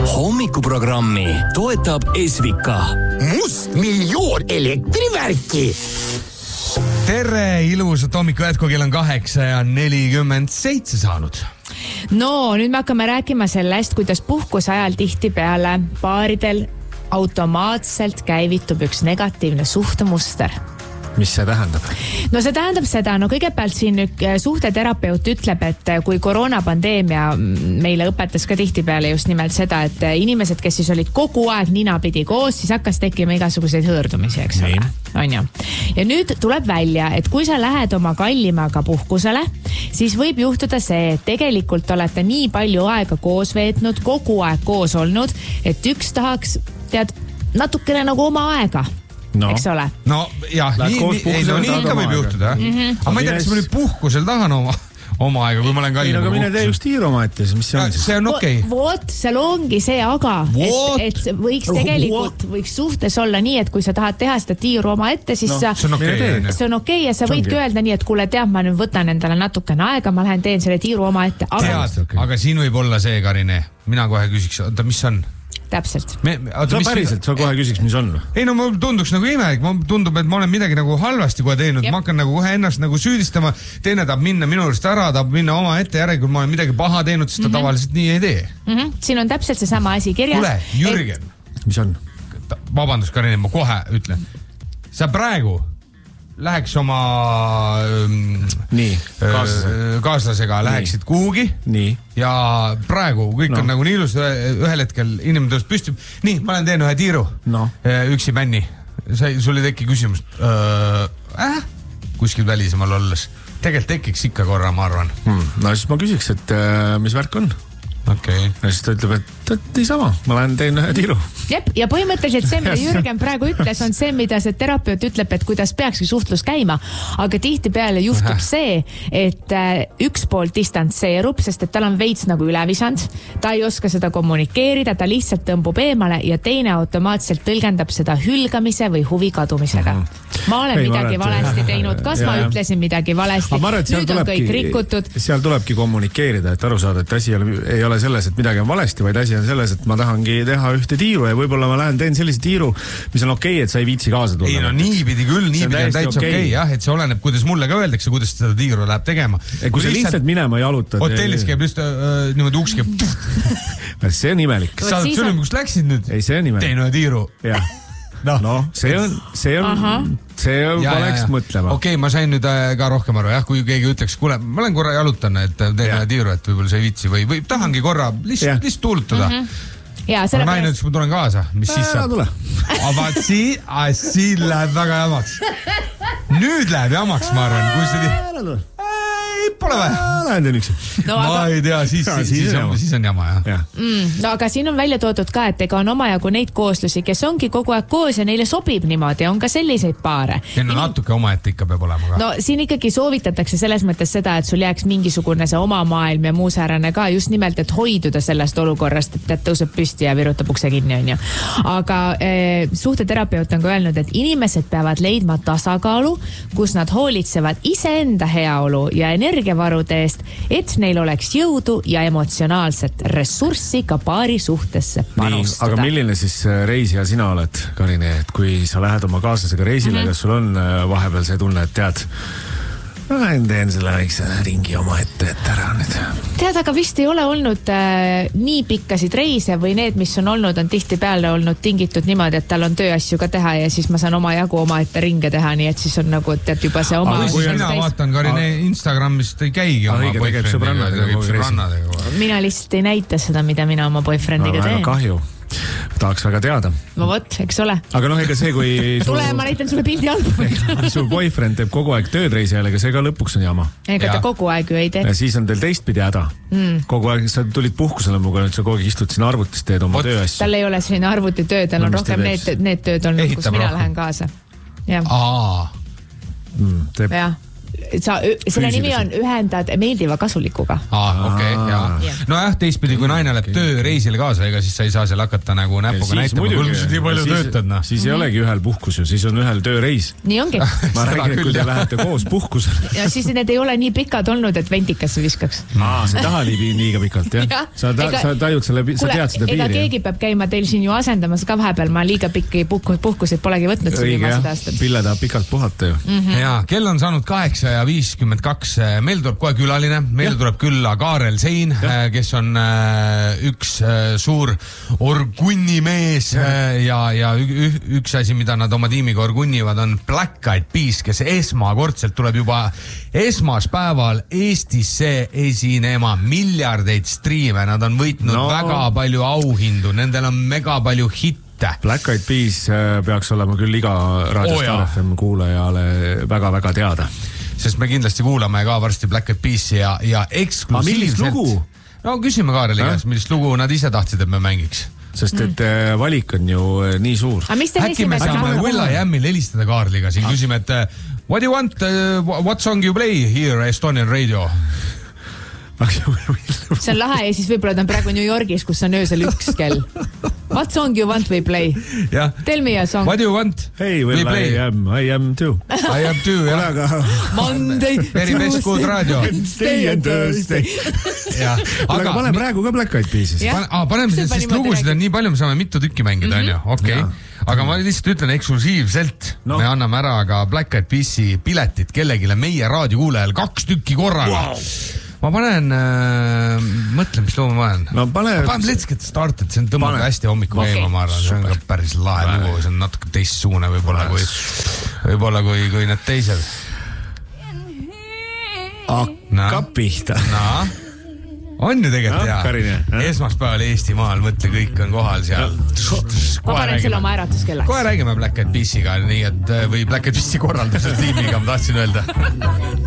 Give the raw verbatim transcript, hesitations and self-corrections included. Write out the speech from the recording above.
Hommikuprogrammi toetab Esvika. Must miljoon elektrivärki. Tere, ilusat hommiku jätku, kell on kaheksa ja nelikümmend seitse saanud. No, nüüd me hakkame rääkima sellest, kuidas puhkuse ajal tihtipeale paaridel automaatselt käivitub üks negatiivne suhtemuster. Mis see tähendab? No see tähendab seda, no kõigepealt siin suhteterapeut ütleb, et kui koroonapandeemia meile õpetas ka tihtipeale just nimelt seda, et inimesed, kes siis olid kogu aeg ninapidi koos, siis hakkas tekkima igasuguseid hõõrdumisi, eks ole. On ju. Ja nüüd tuleb välja, et kui sa lähed oma kallimaga puhkusele, siis võib juhtuda see, et tegelikult olete nii palju aega koos veetnud, kogu aeg koos olnud, et üks tahaks, tead, natukene nagu oma aega. No. Eks ole? No jah, nii, nii, ei, no, nii ikka võib juhtuda. Mm-hmm. Aga ma ei tea, kas ma nüüd puhkusel tahan oma, oma aega, kui ma olen kallim. Ei, aga mine tee just tiiroma ette, mis see on siis? See on okei. Okay. Voot, seal ongi see aga, et, et võiks tegelikult, What? võiks suhtes olla nii, et kui sa tahad teha seda tiiru oma ette, siis no, sa, see on okei okay, see on okay, ja sa võidki öelda nii, et kuule, tead, ma nüüd võtan endale natukene aega, ma lähen teen selle tiiru oma ette. Aga, okay. aga siin võib olla see, Karine, mina kohe küsiks, oota, mis on? Täpselt. Me, oota, sa päriselt, sa kohe küsiks, mis on? Ei no, mul tunduks nagu imelik, mul tundub, et ma olen midagi nagu halvasti kohe teinud, Jep. ma hakkan nagu kohe ennast nagu süüdistama, teine tahab minna minu juurest ära, tahab minna oma ette järgi, kui ma olen midagi paha teinud, siis ta mm-hmm. tavaliselt nii ei tee. Mm-hmm. Siin on täpselt see sama asi kirjas. Kule, Jürgen. Et... Mis on? Vabandust, Karine, ma kohe ütlen. Sa praegu läheks oma nii, kaaslase. kaaslasega, läheksid nii. kuhugi nii. ja praegu kõik no. on nagu nii ilus, ühel hetkel inimene tõus püsti. Nii, ma olen teen ühe tiiru, no. üksi männi. Sul ei teki küsimust. Äh, kuskil välisemal olles. Tegelikult tekiks ikka korra, ma arvan. Hmm. No siis ma küsiks, et mis värk on? Okay. Ja siis ta ütleb, et, et nii sama, ma lähen teen ühe tiiru. Jep, ja põhimõtteliselt see, mida Jürgen praegu ütles, on see, mida see terapeut ütleb, et kuidas peakski suhtlus käima. Aga tihti peale juhtub see, et üks pool distantseerub, sest et tal on veits nagu ülevisand. Ta ei oska seda kommunikeerida, ta lihtsalt tõmbub eemale ja teine automaatselt tõlgendab seda hülgamise või huvi kadumisega. Mm-hmm. Ma olen ei, midagi ma valesti teinud, kas ja, ma ja. ütlesin midagi valesti. Arvan, nüüd on kõik rikutud. Seal tulebki kommunikeerida, et aru saada, et asi ei ole selles, et midagi on valesti, vaid asi on selles, et ma tahangi teha ühte tiiru ja võib-olla ma lähen teen sellise tiiru, mis on okei, et sa ei viitsi kaasa tulla. Ei no niipidi küll, niipidi on täitsa okei, okay, jah, et see oleneb, kuidas mulle ka öeldakse, kuidas seda tiiru läheb tegema. Kui, kui sa lihtsalt, lihtsalt minema jalutad. Hotellis käib just äh, niimoodi uks käib. See on imelik. Sa oled sülim, kus läksid nüüd? Ei, see on imelik. Tein ühe tiiru. Jah. No, no, see on, see on, Aha. see on, ja, oleks ja, ja. mõtlema. Okei, okay, ma sain nüüd ka rohkem aru, jah, kui keegi ütleks, kuule, ma olen korra jalutan, et teen ühe tiiru, et võib-olla see ei vitsi või, või tahangi korra lihtsalt, lihtsalt tuulutada. Mm-hmm. Ja, aga naine ütles, ma tulen kaasa, mis siis saab? Aga siin, siin läheb väga jamaks. Nüüd läheb jamaks, ma arvan, kui see... Ei, pole vaja. Lähen teen üksi. No, ma aga... ei tea, siis, ja, siis, siis, on, siis on jama, jah. Ja. Mm, no aga siin on välja toodud ka, et ega on omajagu neid kooslusi, kes ongi kogu aeg koos ja neile sobib niimoodi, on ka selliseid paare. Ja no natuke omaette ikka peab olema ka. No siin ikkagi soovitatakse selles mõttes seda, et sul jääks mingisugune see oma maailm ja muu säärane ka just nimelt, et hoiduda sellest olukorrast, et tõuseb püsti ja virutab ukse kinni, on ju. Aga eh, suhteterapeut on ka öelnud, et inimesed peavad leidma tasakaalu, kus nad hoolitsevad iseenda heaolu ja energiavarude eest, et neil oleks jõudu ja emotsionaalset ressurssi ka paari suhtesse panustada. Nii, aga milline siis reisija sina oled, Karine, et kui sa lähed oma kaaslasega reisile, mm-hmm. kas sul on vahepeal see tunne, et tead, ma teen selle väikse ringi oma ette, et ära nüüd. Tead, aga vist ei ole olnud äh, nii pikkasid reise või need, mis on olnud, on tihti peale olnud tingitud niimoodi, et tal on tööasju ka teha ja siis ma saan oma jagu oma ette ringe teha, nii et siis on nagu, tead juba see oma... Aga kui mina vaatan, Karine, Instagramist ei käigi oma boyfriendidega. Mina lihtsalt ei näita seda, mida mina oma boyfriendiga teen. Kahju. Tahaks väga teada. No võt, eks ole. Aga noh, ega see, kui... Sul... Tule, ma näitan sulle pildi albumit. Sul boyfriend teeb kogu aeg tööd reisijale, ega see ka lõpuks on jama. Ega ta kogu aeg ju ei tee. Ja siis on teil teistpidi häda. Mm. Kogu aeg, sa tulid puhkusele muga, nüüd sa kogu aeg istud siin arvutis, teed oma tööasju. Tal ei ole selline arvutitöö, tal on no, rohkem need, need tööd olnud, kus mina lähen kaasa. Ja. Aa. Mm, teeb... Ja. sa, selle nimi on ühendad meeldiva kasulikuga. Ah, okei, okay, jaa. Nojah, teistpidi, kui naine läheb okay. tööreisile kaasa, ega siis sa ei saa seal hakata nagu näpuga näitama, kui sa nii palju töötad. No. Siis ei mm-hmm. olegi ühel puhkus ju, siis on ühel tööreis. Nii ongi. Ma räägin, et kui te lähete koos puhkusele. Ja siis need ei ole nii pikad olnud, et ventikasse viskaks. Aa, see taha liibi liiga pikalt, jah? Ja. Sa, ta, ega, sa tajud selle, sa tead seda piiri. Ega keegi peab käima teil siin ju asendamas ka vahepeal, ma liiga pikki puhkus, puhkusid polegi võtnud. Õige, jah. Pille tahab pikalt puhata ju. Mm-hmm. Ja, kell on saanud kaheksa ja viiskümmend kaks. Meil tuleb kohe külaline, meil ja. tuleb külla Kaarel Sein, ja. kes on üks suur orgunnimees ja, ja, ja üks asi, mida nad oma tiimiga orgunnivad, on Black Eyed Peas, kes esmakordselt tuleb juba esmaspäeval Eestisse esinema, miljardeid striime, nad on võitnud no. väga palju auhindu, nendel on mega palju hitte. Black Eyed Peas peaks olema küll iga Raadio Star F M kuulajale väga-väga teada. Sest me kindlasti kuulame ka varsti Black Eyed Peasi ja, ja eksklusiivselt. No küsime Kaareli käes, millist lugu nad ise tahtsid, et me mängiks. Sest et mm. valik on ju nii suur. Äkki me saame Willa Jammil helistada Kaareliga siin, küsime, et what do you want, uh, what song you play here Estonian Radio? See on lahe ja siis võib-olla ta on praegu New Yorgis, kus on öösel üks kell. What song you want we play? Ja. Tell me a song. What do you want? Hey, well, I am, I am too. I am too, jah. Monday, Very best good radio. Wednesday and Thursday. Ja. Aga pane praegu ka Black Eyed Peasis. Ah, paneme sest lugusid on nii palju, me saame mitu tükki mängida, on ju? Okei. Aga ma lihtsalt ütlen eksklusiivselt, no. me anname ära ka Black Eyed Peasi piletit kellegile meie raadiokuulajal kaks tükki korraga. Wow. Ma panen, äh, mõtlen, mis loo ma panen. No pane... Ma panen Let's Get Started, see on tõmmanud hästi hommiku käima, ma arvan. See on ka päris lahe lugu, see on natuke teistsuune võib-olla kui, võib-olla kui, kui need teised. Hakka pihta. Naa. On ju tegelikult no, hea. Esmaspäeval Eestimaal, mõtle, kõik on kohal seal. Ma panen selle oma äratuskellaks. Kohe räägime Black Eyed Peasiga, nii et, või Black Eyed Peasi korralduse tiimiga, ma tahtsin öelda.